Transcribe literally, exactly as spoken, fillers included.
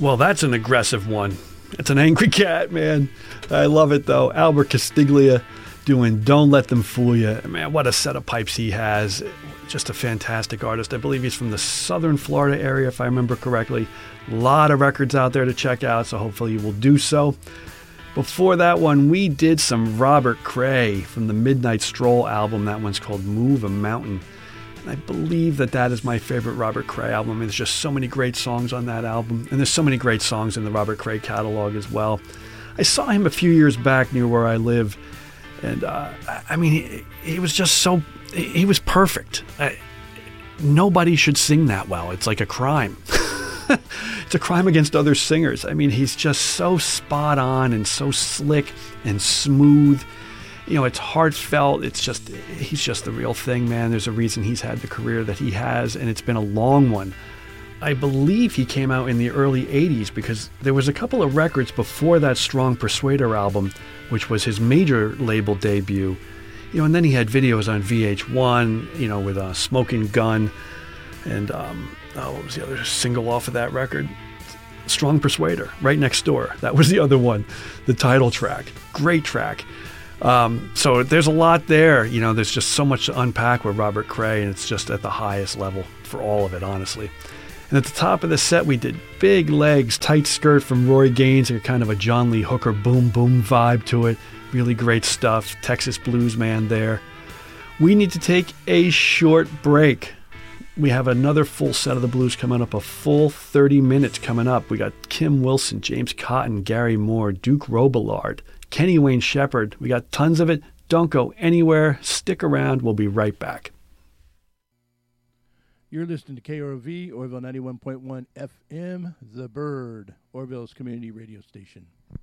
Well, that's an aggressive one. It's an angry cat, man. I love it, though. Albert Castiglia doing Don't Let Them Fool You. Man, what a set of pipes he has. Just a fantastic artist. I believe he's from the southern Florida area, if I remember correctly. A lot of records out there to check out, so hopefully you will do so. Before that one, we did some Robert Cray from the Midnight Stroll album. That one's called Move a Mountain. And I believe that that is my favorite Robert Cray album. I mean, there's just so many great songs on that album. And there's so many great songs in the Robert Cray catalog as well. I saw him a few years back near where I live. And, uh, I mean, he, he was just so... He was perfect. I, nobody should sing that well. It's like a crime. It's a crime against other singers. I mean, he's just so spot on and so slick and smooth. You know, it's heartfelt. It's just, he's just the real thing, man. There's a reason he's had the career that he has, and it's been a long one. I believe he came out in the early eighties because there was a couple of records before that Strong Persuader album, which was his major label debut. You know, and then he had videos on V H one, you know, with uh, Smoking Gun and, um, oh, what was the other single off of that record? Strong Persuader, Right Next Door. That was the other one, the title track. Great track. Um, so there's a lot there. You know, there's just so much to unpack with Robert Cray, and it's just at the highest level for all of it, honestly. And at the top of the set, we did Big Legs, Tight Skirt from Roy Gaines, a kind of a John Lee Hooker boom boom vibe to it. Really great stuff. Texas Blues Man there. We need to take a short break. We have another full set of the blues coming up, a full thirty minutes coming up. We got Kim Wilson, James Cotton, Gary Moore, Duke Robillard, Kenny Wayne Shepherd. We got tons of it. Don't go anywhere. Stick around. We'll be right back. You're listening to K R O V, Orville ninety-one point one F M, The Bird, Orville's community radio station.